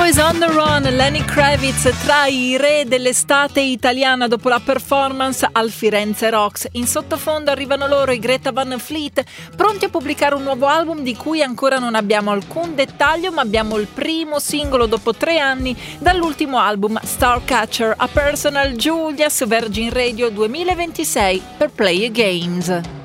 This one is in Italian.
Always on the Run, Lenny Kravitz tra i re dell'estate italiana dopo la performance al Firenze Rocks. In sottofondo arrivano loro, i Greta Van Fleet, pronti a pubblicare un nuovo album di cui ancora non abbiamo alcun dettaglio, ma abbiamo il primo singolo dopo 3 anni dall'ultimo album Starcatcher, A Personal Julia su Virgin Radio 2026 per Play Games.